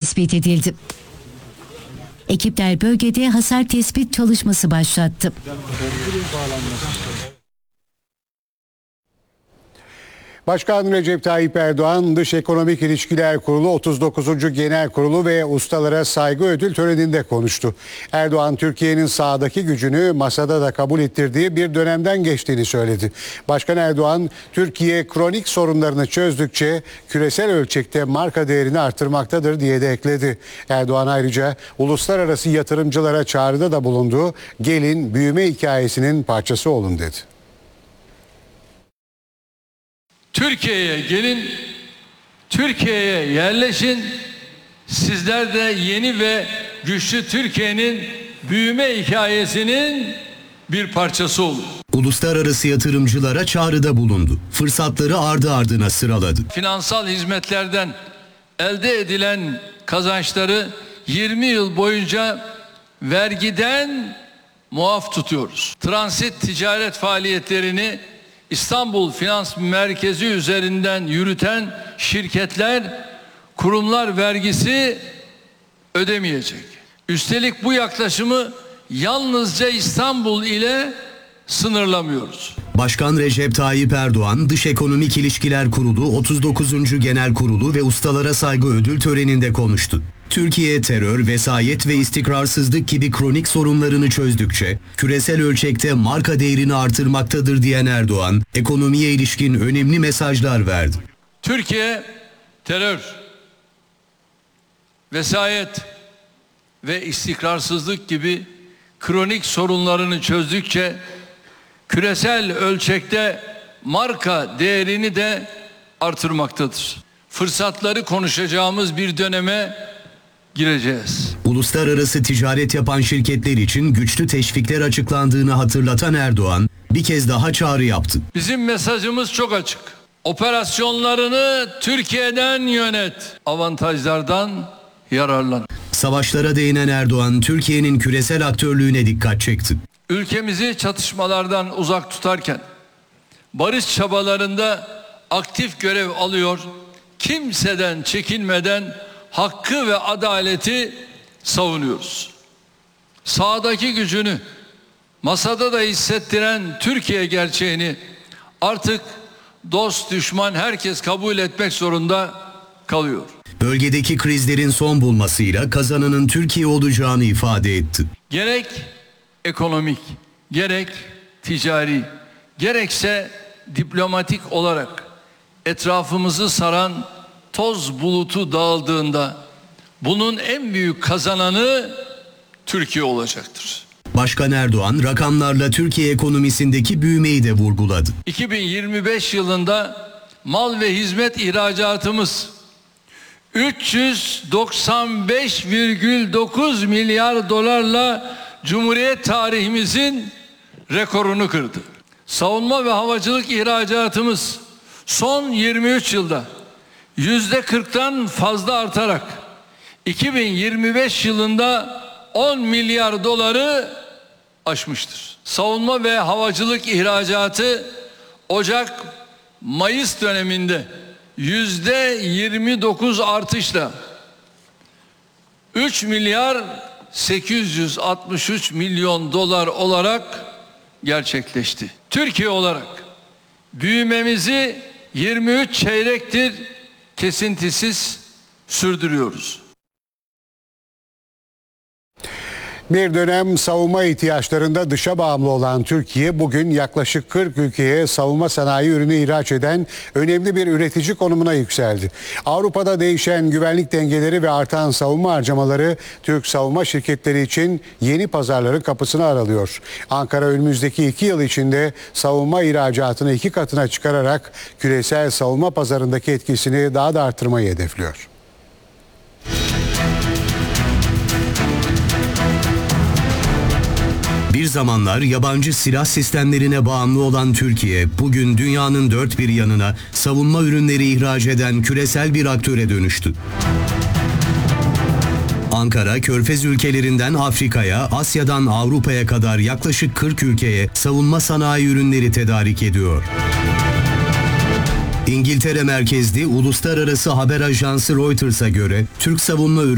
tespit edildi. Ekipler bölgede hasar tespit çalışması başlattı. Başkan Recep Tayyip Erdoğan, Dış Ekonomik İlişkiler Kurulu 39. Genel Kurulu ve Ustalara Saygı Ödül töreninde konuştu. Erdoğan, Türkiye'nin sahadaki gücünü masada da kabul ettirdiği bir dönemden geçtiğini söyledi. Başkan Erdoğan, Türkiye kronik sorunlarını çözdükçe küresel ölçekte marka değerini artırmaktadır diye de ekledi. Erdoğan ayrıca uluslararası yatırımcılara çağrıda da bulundu. Gelin büyüme hikayesinin parçası olun dedi. Türkiye'ye gelin, Türkiye'ye yerleşin, sizler de yeni ve güçlü Türkiye'nin büyüme hikayesinin bir parçası olun. Uluslararası yatırımcılara çağrıda bulundu. Fırsatları ardı ardına sıraladı. Finansal hizmetlerden elde edilen kazançları 20 yıl boyunca vergiden muaf tutuyoruz. Transit ticaret faaliyetlerini İstanbul Finans Merkezi üzerinden yürüten şirketler, kurumlar vergisi ödemeyecek. Üstelik bu yaklaşımı yalnızca İstanbul ile sınırlamıyoruz. Başkan Recep Tayyip Erdoğan, Dış Ekonomik İlişkiler Kurulu 39. Genel Kurulu ve Ustalara Saygı Ödül töreninde konuştu. Türkiye terör, vesayet ve istikrarsızlık gibi kronik sorunlarını çözdükçe küresel ölçekte marka değerini artırmaktadır diyen Erdoğan, ekonomiye ilişkin önemli mesajlar verdi. Türkiye terör, vesayet ve istikrarsızlık gibi kronik sorunlarını çözdükçe küresel ölçekte marka değerini de artırmaktadır. Fırsatları konuşacağımız bir döneme gireceğiz. Uluslararası ticaret yapan şirketler için güçlü teşvikler açıklandığını hatırlatan Erdoğan bir kez daha çağrı yaptı. Bizim mesajımız çok açık. Operasyonlarını Türkiye'den yönet. Avantajlardan yararlan. Savaşlara değinen Erdoğan, Türkiye'nin küresel aktörlüğüne dikkat çekti. Ülkemizi çatışmalardan uzak tutarken barış çabalarında aktif görev alıyor, kimseden çekinmeden hakkı ve adaleti savunuyoruz. Sahadaki gücünü masada da hissettiren Türkiye gerçeğini artık dost düşman herkes kabul etmek zorunda kalıyor. Bölgedeki krizlerin son bulmasıyla kazananın Türkiye olacağını ifade etti. Gerek ekonomik, gerek ticari, gerekse diplomatik olarak etrafımızı saran toz bulutu dağıldığında bunun en büyük kazananı Türkiye olacaktır. Başkan Erdoğan rakamlarla Türkiye ekonomisindeki büyümeyi de vurguladı. 2025 yılında mal ve hizmet ihracatımız 395,9 milyar dolarla Cumhuriyet tarihimizin rekorunu kırdı. Savunma ve havacılık ihracatımız son 23 yılda %40'tan fazla artarak 2025 yılında 10 milyar doları aşmıştır. Savunma ve havacılık ihracatı Ocak-Mayıs döneminde %29 artışla 3 milyar 863 milyon dolar olarak gerçekleşti. Türkiye olarak büyümemizi 23 çeyrektir kesintisiz sürdürüyoruz. Bir dönem savunma ihtiyaçlarında dışa bağımlı olan Türkiye bugün yaklaşık 40 ülkeye savunma sanayi ürünü ihraç eden önemli bir üretici konumuna yükseldi. Avrupa'da değişen güvenlik dengeleri ve artan savunma harcamaları Türk savunma şirketleri için yeni pazarların kapısını aralıyor. Ankara önümüzdeki 2 yıl içinde savunma ihracatını 2 katına çıkararak küresel savunma pazarındaki etkisini daha da artırmayı hedefliyor. Bir zamanlar yabancı silah sistemlerine bağımlı olan Türkiye, bugün dünyanın dört bir yanına savunma ürünleri ihraç eden küresel bir aktöre dönüştü. Ankara, Körfez ülkelerinden Afrika'ya, Asya'dan Avrupa'ya kadar yaklaşık 40 ülkeye savunma sanayi ürünleri tedarik ediyor. İngiltere merkezli uluslararası haber ajansı Reuters'a göre Türk savunma ürünleri